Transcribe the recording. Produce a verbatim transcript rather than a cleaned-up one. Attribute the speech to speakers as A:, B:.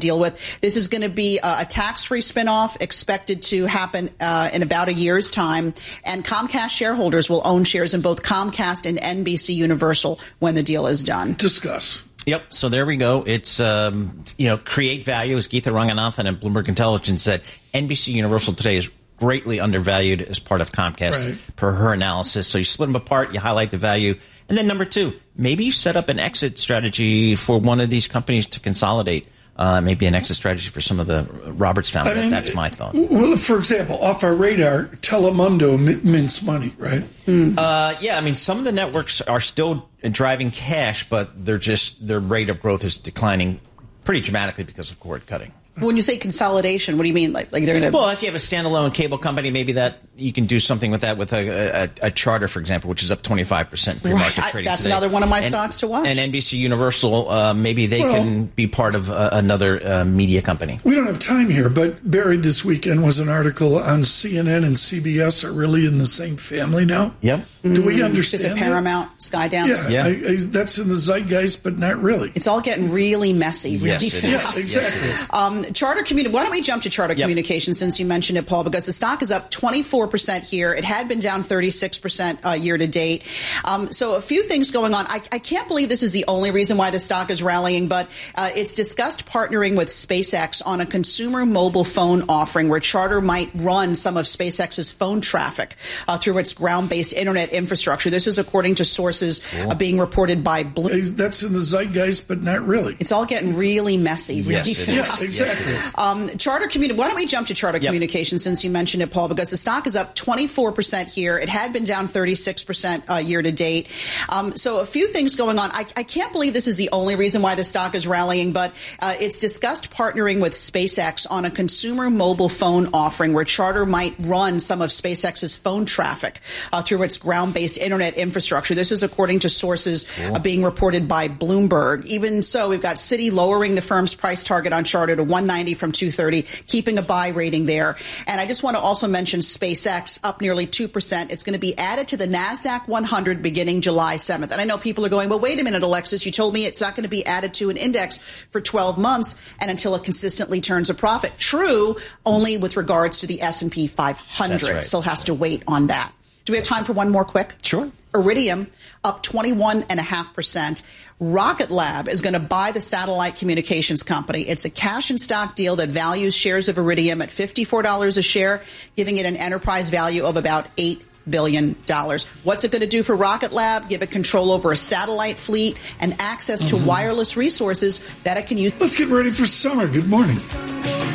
A: deal with. This is going to be a, a tax-free spinoff expected to happen uh, in about a year's time. And Comcast shareholders will own shares in both Comcast and N B C Universal when the deal is done.
B: Discuss.
C: Yep. So there we go. It's, um, you know, create value, as Geetha Ranganathan and Bloomberg Intelligence said. N B C Universal today is greatly undervalued as part of Comcast right. per her analysis. So you split them apart, you highlight the value. And then number two, maybe you set up an exit strategy for one of these companies to consolidate. Uh, maybe an exit strategy for some of the Roberts family. I mean, that's my thought.
B: Well, for example, off our radar, Telemundo mints money, right?
C: Mm. Uh, yeah, I mean, some of the networks are still driving cash, but they're just their rate of growth is declining pretty dramatically because of cord cutting.
A: When you say consolidation, what do you mean? Like, like they're going to?
C: Well, if you have a standalone cable company, maybe that you can do something with that with a, a, a Charter, for example, which is up twenty-five percent pre-market
A: right.
C: trading
A: That's
C: today.
A: another one of my
C: and,
A: stocks to watch.
C: And N B C Universal, uh, maybe they well, can be part of uh, another uh, media company.
B: We don't have time here, but buried this weekend was an article on C N N and C B S are really in the same family now.
C: Yep.
B: Do we understand
A: Is it Paramount,
B: that?
A: Skydance?
B: Yeah,
C: yeah.
B: I, I, that's in the zeitgeist, but not really.
A: It's all getting really messy, really
C: yes,
A: fast.
B: Yes, exactly.
C: Yes,
A: um, Charter Communi- Why don't we jump to Charter
C: yep.
A: Communications since you mentioned it, Paul, because the stock is up twenty-four percent here. It had been down thirty-six percent uh, year to date. Um, so a few things going on. I, I can't believe this is the only reason why the stock is rallying, but uh, it's discussed partnering with SpaceX on a consumer mobile phone offering where Charter might run some of SpaceX's phone traffic uh, through its ground-based internet infrastructure. This is according to sources cool. uh, being reported by Bloomberg.
B: That's in the zeitgeist, but not really.
A: It's all getting really messy, really
C: yes,
A: fast.
B: Yes, exactly.
C: Yes,
A: um, Charter Communi- Why don't we jump to Charter yep. Communications since you mentioned it, Paul, because the stock is up twenty-four percent here. It had been down thirty-six percent uh, year to date. Um, so a few things going on. I, I can't believe this is the only reason why the stock is rallying, but uh, it's discussed partnering with SpaceX on a consumer mobile phone offering where Charter might run some of SpaceX's phone traffic uh, through its ground-based internet infrastructure. This is according to sources cool. uh, being reported by Bloomberg. Even so, we've got Citi lowering the firm's price target on Charter to one ninety from two thirty, keeping a buy rating there. And I just want to also mention SpaceX up nearly two percent. It's going to be added to the NASDAQ one hundred beginning July seventh. And I know people are going, well, wait a minute, Alexis, you told me it's not going to be added to an index for twelve months and until it consistently turns a profit. True, only with regards to the S and P five hundred.
C: That's right.
A: Still has to wait on that. Do we have time for one more quick?
C: Sure.
A: Iridium up twenty-one point five percent. Rocket Lab is going to buy the satellite communications company. It's a cash and stock deal that values shares of Iridium at fifty-four dollars a share, giving it an enterprise value of about eight billion dollars. What's it going to do for Rocket Lab? Give it control over a satellite fleet and access to mm-hmm. wireless resources that it can use.
B: Let's get ready for summer. Good morning.